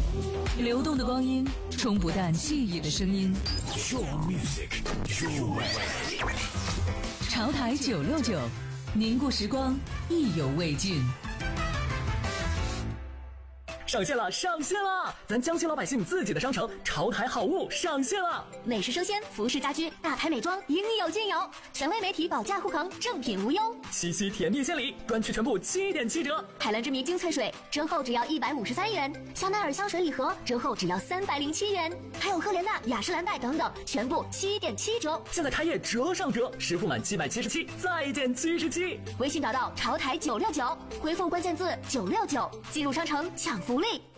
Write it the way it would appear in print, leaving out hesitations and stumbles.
流动的光阴，冲不淡记忆的声音。 Your music, your way。 潮台969，凝固时光，意犹未尽。 上线了，上线了！咱江西老百姓自己的商城潮台好物上线了， 美食生鲜、服饰家居、大牌美妆应有尽有，权威媒体保价护航，正品无忧。 七夕甜蜜献礼，专区全部7.7折。 海蓝之谜精粹水折后只要153元，香奈儿香水礼盒折后只要307元，还有赫莲娜、雅诗兰黛等等，全部7.7折。 现在开业折上折，实付满777再减77。 微信找到潮台969，回复关键字969，进入商城抢福利。